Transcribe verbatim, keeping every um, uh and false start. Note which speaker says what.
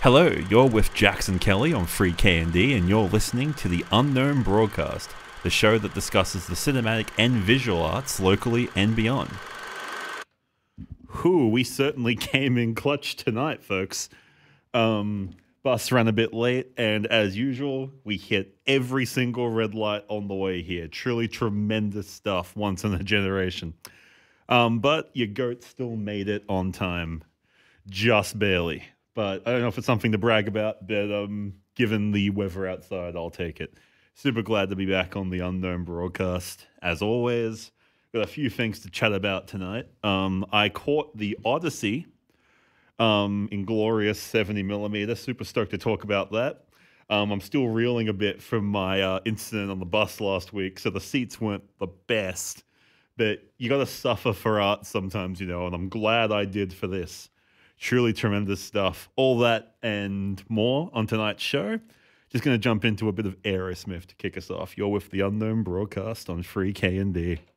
Speaker 1: Hello, you're with Jackson Kelly on Free K and D, and you're listening to The Unknown Broadcast, the show that discusses the cinematic and visual arts locally and beyond. Whew, we certainly came in clutch tonight, folks. Um, bus ran a bit late, and as usual, we hit every single red light on the way here. Truly tremendous stuff, once in a generation. Um, but your goat still made it on time, just barely. But I don't know if it's something to brag about, but um, given the weather outside, I'll take it. Super glad to be back on the Unknown Broadcast. As always, got a few things to chat about tonight. Um, I caught the Odyssey um, in glorious seventy millimeter. Super stoked to talk about that. Um, I'm still reeling a bit from my uh, incident on the bus last week, so the seats weren't the best. But you got to suffer for art sometimes, you know, and I'm glad I did for this. Truly tremendous stuff. All that and more on tonight's show. Just going to jump into a bit of Aerosmith to kick us off. You're with the Unknown Broadcast on Free K and D.